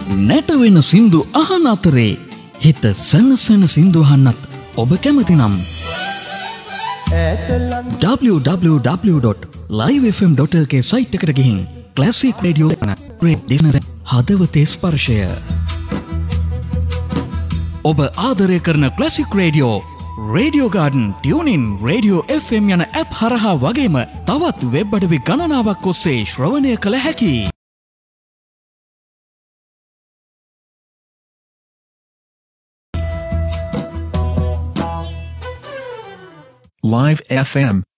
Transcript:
නැටවෙන සින්දු අහන අතරේ හිත සනසන සින්දු අහන්නත් ඔබ කැමති නම් www.livefm.lk සයිට් එකට ගිහින් ක්ලාසික් රේඩියෝ ලිසනර් හදවතේ ස්පර්ශය ඔබ ආදරය කරන classic radio radio garden tuning radio FM යන ඇප් හරහා වගේම තවත් වෙබ් අඩවි ගණනාවක් ඔස්සේ ශ්‍රවණය කළ හැකියි. Live FM